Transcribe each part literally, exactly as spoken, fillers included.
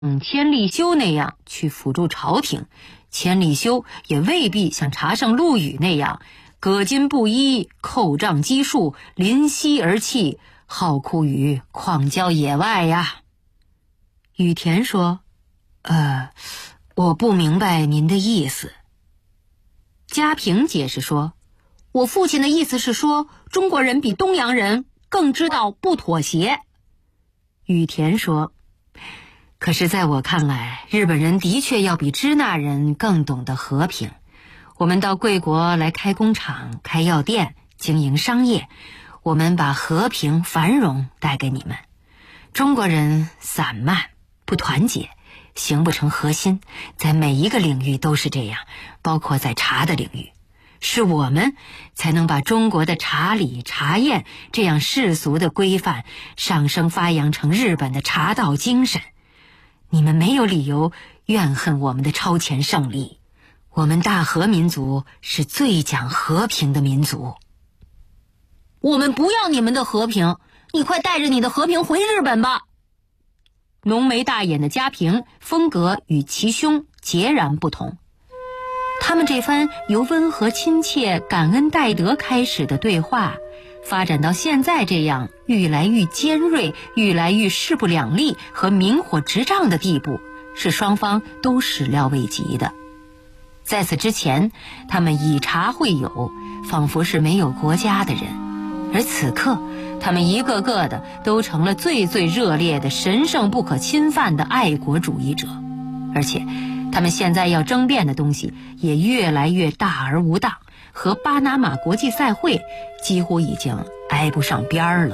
嗯，千利休那样去辅助朝廷，千利休也未必像茶圣陆羽那样葛巾布衣，扣杖击树，临溪而泣，号哭于旷郊野外呀。羽田说：呃，我不明白您的意思。嘉平解释说：我父亲的意思是说，中国人比东洋人更知道不妥协。羽田说：可是在我看来，日本人的确要比支那人更懂得和平。我们到贵国来开工厂、开药店、经营商业，我们把和平、繁荣带给你们。中国人散漫、不团结，形不成核心，在每一个领域都是这样，包括在茶的领域。是我们才能把中国的茶礼、茶宴这样世俗的规范上升发扬成日本的茶道精神。你们没有理由怨恨我们的超前胜利。我们大和民族是最讲和平的民族。我们不要你们的和平，你快带着你的和平回日本吧。浓眉大眼的嘉平风格与其兄截然不同。他们这番由温和亲切、感恩戴德开始的对话，发展到现在这样愈来愈尖锐、愈来愈势不两立和明火执仗的地步，是双方都始料未及的。在此之前，他们以茶会友，仿佛是没有国家的人，而此刻他们一个个的都成了最最热烈的神圣不可侵犯的爱国主义者，而且他们现在要争辩的东西也越来越大而无当，和巴拿马国际赛会几乎已经挨不上边儿了。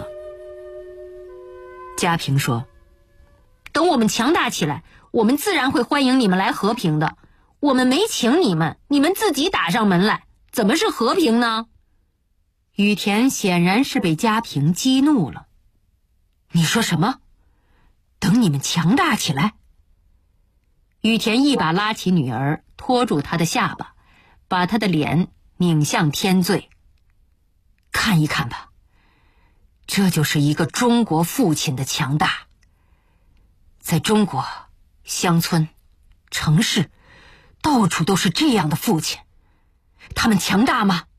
嘉平说：等我们强大起来，我们自然会欢迎你们来和平的。我们没请你们，你们自己打上门来，怎么是和平呢？羽田显然是被嘉平激怒了。你说什么？等你们强大起来？羽田一把拉起女儿，拖住她的下巴，把她的脸拧向天罪。看一看吧，这就是一个中国父亲的强大。在中国，乡村、城市，到处都是这样的父亲，他们强大吗？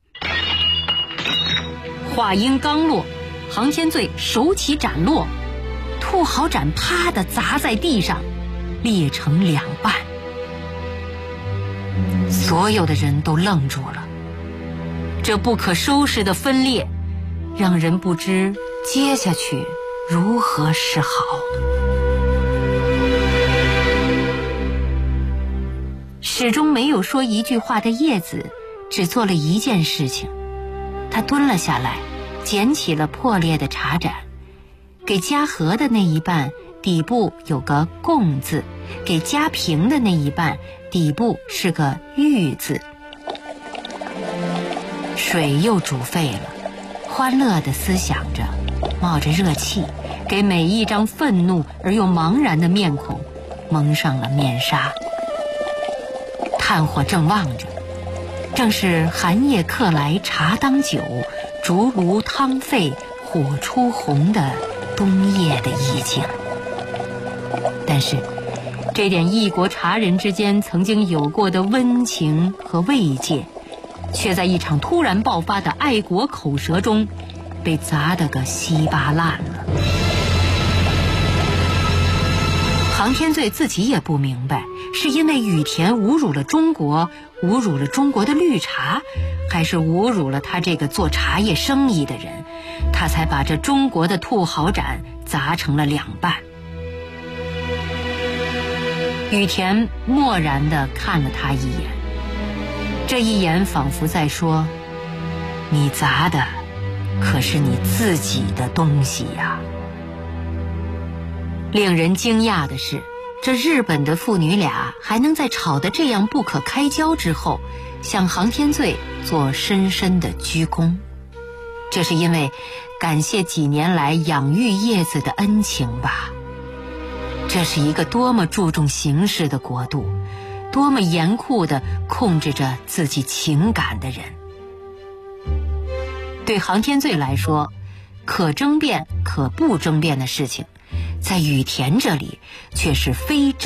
话音刚落，航天罪手起斩落，兔毫斩啪地砸在地上，裂成两半。所有的人都愣住了，这不可收拾的分裂让人不知接下去如何是好。始终没有说一句话的叶子只做了一件事情，他蹲了下来，捡起了破裂的茶盏，给嘉禾的那一半底部有个贡字，给嘉平的那一半底部是个玉字。水又煮沸了，欢乐地思想着，冒着热气，给每一张愤怒而又茫然的面孔蒙上了面纱。炭火正旺着，正是寒夜客来茶当酒，竹炉汤沸火出红的冬夜的意境。但是这点异国茶人之间曾经有过的温情和慰藉，却在一场突然爆发的爱国口舌中被砸得个稀巴烂了。航天罪自己也不明白，是因为羽田侮辱了中国，侮辱了中国的绿茶，还是侮辱了他这个做茶叶生意的人，他才把这中国的兔毫斩砸成了两半。羽田漠然地看了他一眼，这一眼仿佛在说，你砸的可是你自己的东西呀。令人惊讶的是，这日本的父女俩还能在吵得这样不可开交之后，向航天罪做深深的鞠躬。这是因为感谢几年来养育叶子的恩情吧。这是一个多么注重形式的国度，多么严酷地控制着自己情感的人。对航天罪来说，可争辩可不争辩的事情在羽田这里却是非